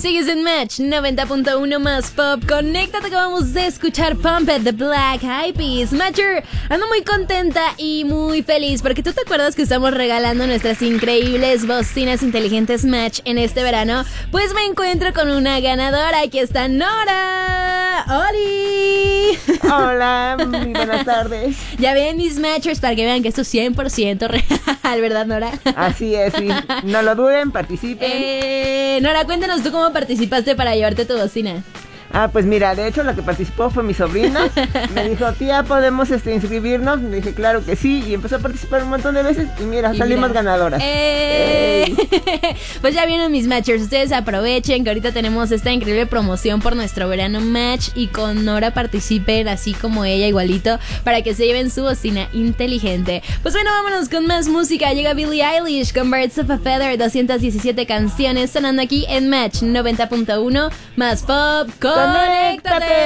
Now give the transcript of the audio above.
Sigues en Match 90.1 más pop. Conéctate que vamos a escuchar Pump It de Black Eyed Peas. Matcher, ando muy contenta y muy feliz porque tú te acuerdas que estamos regalando nuestras increíbles bocinas inteligentes Match en este verano. Pues me encuentro con una ganadora. Aquí está Nora. ¡Holi! Hola, muy buenas tardes. Ya ven mis Matchers para que vean que esto es 100% real, ¿verdad, Nora? Así es, sí. No lo duden, participen. Nora, cuéntanos tú cómo participaste para llevarte tu bocina. Pues mira, de hecho la que participó fue mi sobrina. Me dijo, tía, ¿podemos inscribirnos? Le dije, claro que sí. Y empezó a participar un montón de veces. Y mira, salimos ganadoras. Pues ya vieron mis Matchers. Ustedes aprovechen que ahorita tenemos esta increíble promoción por nuestro verano Match. Y con Nora participen así como ella, igualito, para que se lleven su bocina inteligente. Pues bueno, vámonos con más música. Llega Billie Eilish con Birds of a Feather. 217 canciones sonando aquí en Match 90.1 más pop. ¡Conéctate!